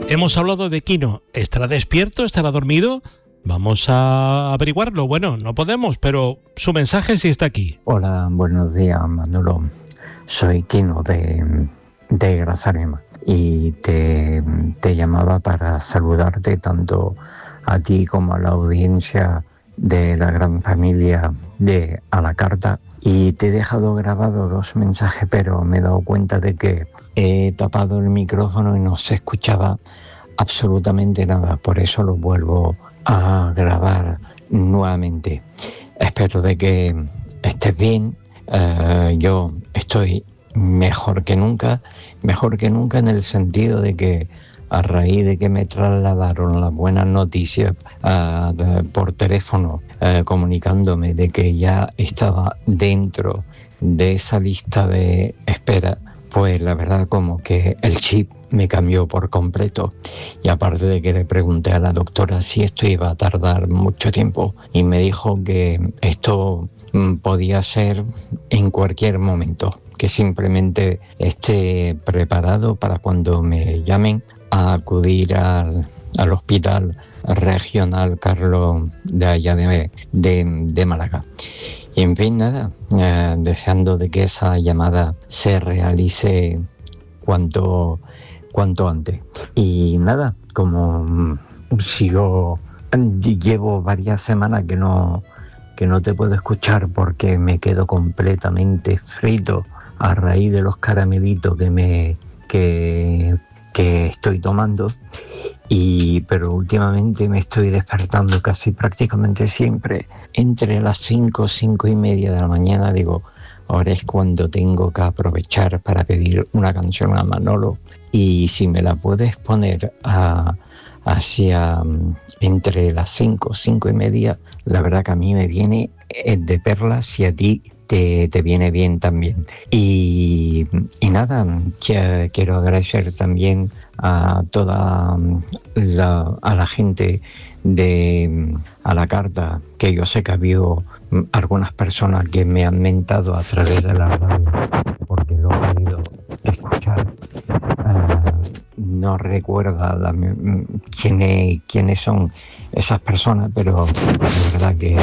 Hemos hablado de Quino. ¿Estará despierto? ¿Estará dormido? Vamos a averiguarlo. Bueno, no podemos, pero su mensaje sí está aquí. Hola, buenos días, Manolo. Soy Quino de Grazalema y te llamaba para saludarte tanto a ti como a la audiencia de la gran familia de A la Carta. Y te he dejado grabado 2 mensajes, pero me he dado cuenta de que he tapado el micrófono y no se escuchaba absolutamente nada. Por eso lo vuelvo a grabar nuevamente. Espero de que estés bien. Yo estoy mejor que nunca en el sentido de que a raíz de que me trasladaron las buenas noticias por teléfono, comunicándome de que ya estaba dentro de esa lista de espera, pues la verdad como que el chip me cambió por completo. Y aparte de que le pregunté a la doctora si esto iba a tardar mucho tiempo y me dijo que esto podía ser en cualquier momento, que simplemente esté preparado para cuando me llamen a acudir al hospital regional Carlos de allá de Málaga. Y en fin, nada, deseando de que esa llamada se realice cuanto antes. Y nada, como llevo varias semanas que no te puedo escuchar porque me quedo completamente frito a raíz de los caramelitos que estoy tomando, pero últimamente me estoy despertando casi prácticamente siempre entre las 5:30 de la mañana. Digo, ahora es cuando tengo que aprovechar para pedir una canción a Manolo, y si me la puedes poner hacia entre las 5:30, la verdad que a mí me viene de perlas, si a ti te viene bien también. Y nada, quiero agradecer también a toda la gente de A la Carta, que yo sé que ha habido algunas personas que me han mentado a través de la radio porque lo he podido escuchar. No recuerdo quiénes son esas personas, pero de verdad que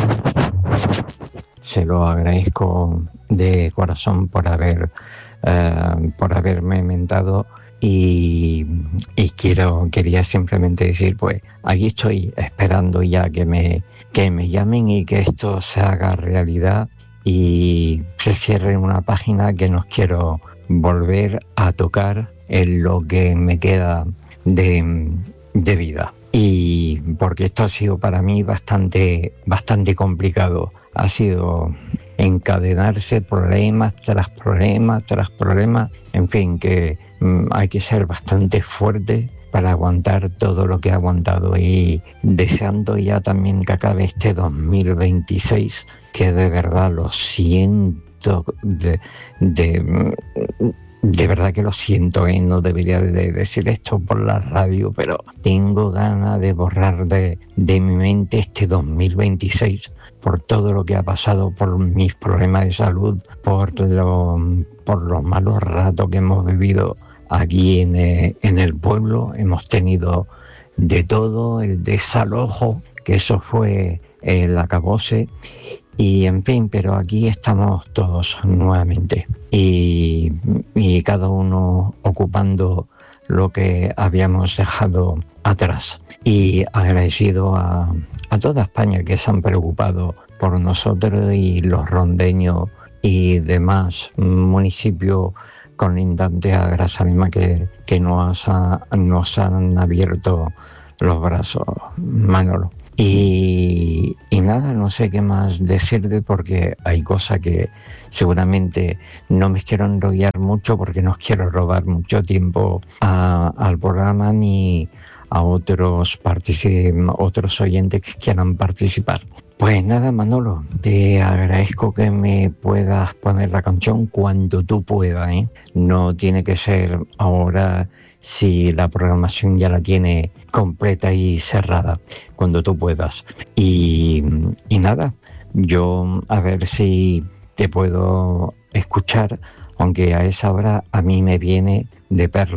se lo agradezco de corazón por haberme mentado, y quería simplemente decir, pues aquí estoy esperando ya que me llamen y que esto se haga realidad y se cierre una página que no quiero volver a tocar en lo que me queda de vida. Y porque esto ha sido para mí bastante complicado. Ha sido encadenarse problemas tras problemas tras problemas. En fin, que hay que ser bastante fuerte para aguantar todo lo que he aguantado, y deseando ya también que acabe este 2026, que de verdad lo siento, de verdad que lo siento, no debería de decir esto por la radio, pero tengo ganas de borrar de mi mente este 2026 por todo lo que ha pasado, por mis problemas de salud, por los malos ratos que hemos vivido aquí en el pueblo. Hemos tenido de todo, el desalojo, que eso fue el acabose. Y en fin, pero aquí estamos todos nuevamente y cada uno ocupando lo que habíamos dejado atrás. Y agradecido a toda España que se han preocupado por nosotros, y los rondeños y demás municipios colindantes a Grazalema que nos han abierto los brazos, Manolo. Y nada, no sé qué más decirte, porque hay cosas que seguramente no me quiero enrollar mucho, porque no quiero robar mucho tiempo al programa ni a otros oyentes que quieran participar. Pues nada, Manolo, te agradezco que me puedas poner la canción cuando tú puedas, ¿eh? No tiene que ser ahora, si la programación ya la tiene completa y cerrada, cuando tú puedas. Y nada, yo a ver si te puedo escuchar, aunque a esa hora a mí me viene de perla,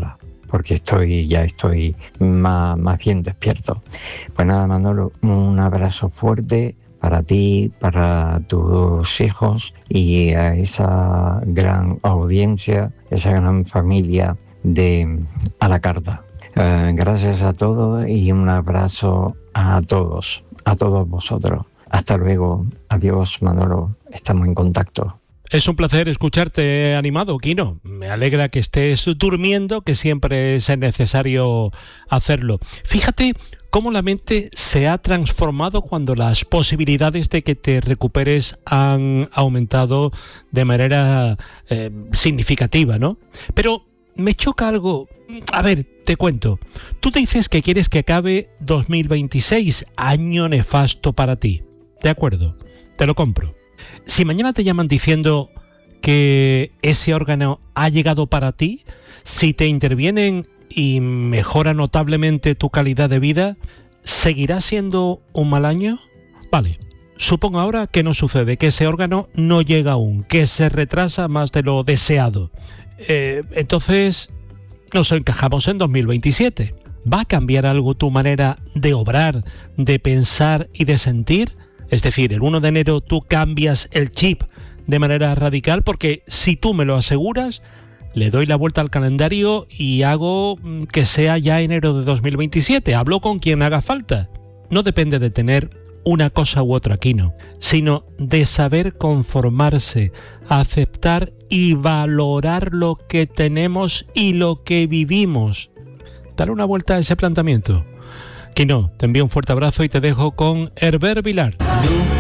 porque ya estoy más bien despierto. Pues nada, Manolo, un abrazo fuerte para ti, para tus hijos y a esa gran audiencia, esa gran familia de A la Carta. Gracias a todos y un abrazo a todos vosotros. Hasta luego. Adiós, Manolo. Estamos en contacto. Es un placer escucharte animado, Quino. Me alegra que estés durmiendo, que siempre es necesario hacerlo. Fíjate cómo la mente se ha transformado cuando las posibilidades de que te recuperes han aumentado de manera significativa, ¿no? Pero me choca algo. A ver, te cuento. Tú dices que quieres que acabe 2026, año nefasto para ti. De acuerdo, te lo compro. Si mañana te llaman diciendo que ese órgano ha llegado para ti, si te intervienen y mejora notablemente tu calidad de vida, ¿seguirá siendo un mal año? Vale, supongo ahora que no sucede, que ese órgano no llega aún, que se retrasa más de lo deseado. Entonces, nos encajamos en 2027. ¿Va a cambiar algo tu manera de obrar, de pensar y de sentir? Es decir, el 1 de enero tú cambias el chip de manera radical, porque si tú me lo aseguras, le doy la vuelta al calendario y hago que sea ya enero de 2027. Hablo con quien haga falta. No depende de tener una cosa u otra, Quino, sino de saber conformarse, aceptar y valorar lo que tenemos y lo que vivimos. Dale una vuelta a ese planteamiento. Quino, te envío un fuerte abrazo y te dejo con Herbert Vilar.